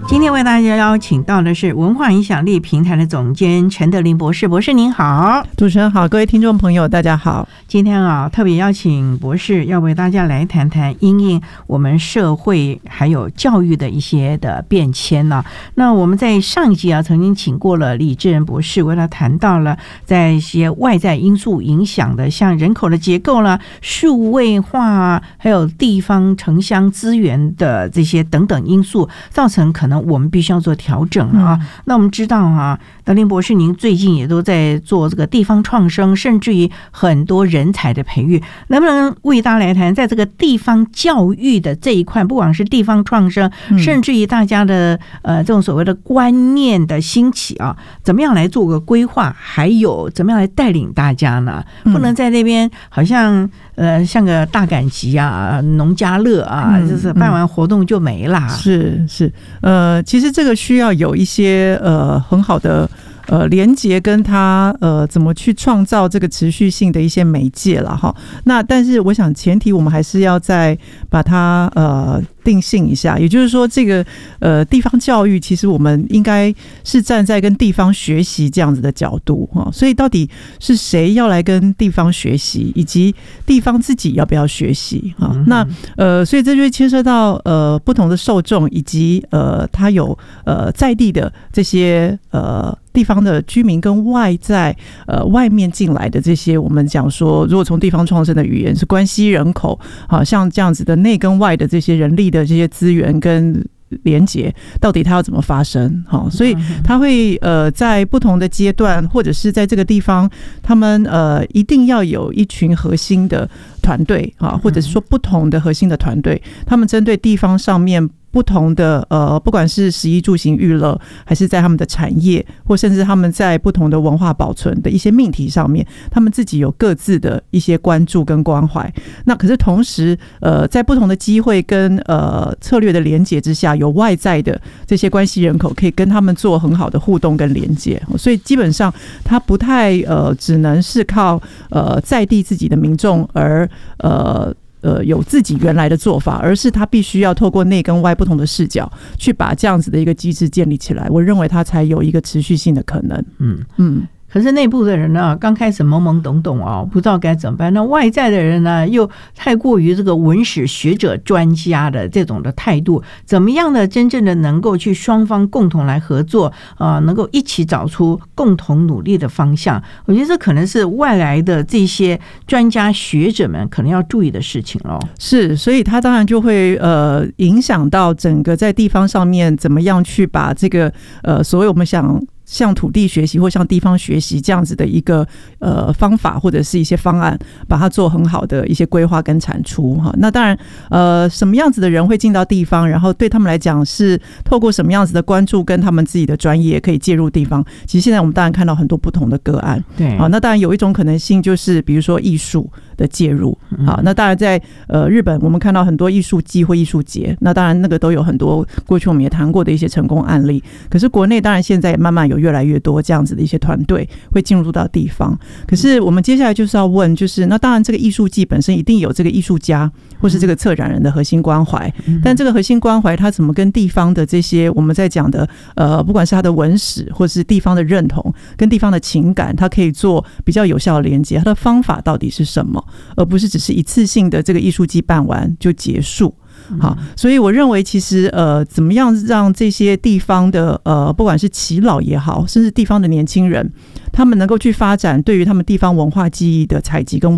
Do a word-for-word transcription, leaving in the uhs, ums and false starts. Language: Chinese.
今天为大家邀请到的是文化影响力平台的总监陈德霖博士。博士您好。 主持人好，各位听众朋友大家好。 今天啊，特别邀请博士要为大家来谈谈因应我们社会还有教育的一些的变迁呢、啊。那我们在上一集啊，曾经请过了李志仁博士，为他谈到了在一些外在因素影响的，像人口的结构啦、数位化，还有地方城乡资源的这些等等因素，造成可能我们必须要做调整啊。嗯、那我们知道啊，德霖博士您最近也都在做这个地方创生，甚至于很多人才的培育，能不能为大家来谈，在这个地方教育的这一块，不管是地方创生，嗯、甚至于大家的呃这种所谓的观念的兴起啊，怎么样来做个规划，还有怎么样来带领大家呢？不能在那边好像呃像个大赶集啊、农家乐啊，嗯、就是办完活动就没啦。 是是，呃，其实这个需要有一些呃很好的呃连结，跟它呃怎么去创造这个持续性的一些媒介了哈。那但是我想前提我们还是要再把它呃定性一下，也就是说这个呃地方教育其实我们应该是站在跟地方学习这样子的角度哈。所以到底是谁要来跟地方学习，以及地方自己要不要学习哈？嗯、那呃所以这就会牵涉到呃不同的受众，以及呃他有呃在地的这些呃地方的居民跟外在呃外面进来的这些，我们讲说，如果从地方创生的语言是关系人口，好像这样子的内跟外的这些人力的这些资源跟连结，到底它要怎么发生？好，所以它会呃在不同的阶段，或者是在这个地方，他们呃一定要有一群核心的团队啊，或者是说不同的核心的团队，他们针对地方上面不同的呃，不管是食衣住行娱乐，还是在他们的产业，或甚至他们在不同的文化保存的一些命题上面，他们自己有各自的一些关注跟关怀。那可是同时，呃，在不同的机会跟呃策略的连结之下，有外在的这些关系人口可以跟他们做很好的互动跟连结。所以基本上，它不太呃，只能是靠呃在地自己的民众而呃。呃，有自己原来的做法，而是他必须要透过内跟外不同的视角，去把这样子的一个机制建立起来。我认为它才有一个持续性的可能。嗯嗯。 可是内部的人呢，刚开始懵懵懂懂哦，不知道该怎么办。那外在的人呢，又太过于这个文史学者专家的这种的态度，怎么样的真正的能够去双方共同来合作啊、呃，能够一起找出共同努力的方向？我觉得这可能是外来的这些专家学者们可能要注意的事情咯。 是，所以他当然就会呃影响到整个在地方上面怎么样去把这个呃所谓我们想向土地学习或向地方学习这样子的一个呃方法或者是一些方案，把它做很好的一些规划跟产出哈。那当然呃什么样子的人会进到地方，然后对他们来讲是透过什么样子的关注跟他们自己的专业可以介入地方。其实现在我们当然看到很多不同的个案，对啊，那当然有一种可能性就是比如说艺术的介入啊，那当然在呃日本我们看到很多艺术季或艺术节，那当然那个都有很多过去我们也谈过的一些成功案例。可是国内当然现在也慢慢有越来越多这样子的一些团队会进入到地方。可是我们接下来就是要问，就是那当然这个艺术季本身一定有这个艺术家或是这个策展人的核心关怀，但这个核心关怀它怎么跟地方的这些我们在讲的呃不管是它的文史或是地方的认同跟地方的情感，它可以做比较有效的连接，它的方法到底是什么，而不是只是一次性的这个艺术季办完就结束。好，所以我认为其实呃，怎么样让这些地方的呃，不管是耆老也好，甚至地方的年轻人，他们能够去发展对于他们地方文化记忆的采集跟